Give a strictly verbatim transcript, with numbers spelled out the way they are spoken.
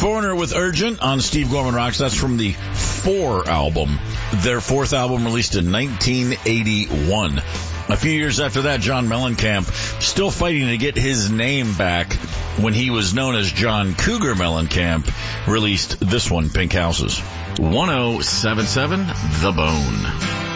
Foreigner with Urgent on Steve Gorman Rocks. That's from the Four album, their fourth album released in nineteen eighty-one. A few years after that, John Mellencamp, still fighting to get his name back when he was known as John Cougar Mellencamp, released this one, Pink Houses. one oh seven point seven The Bone.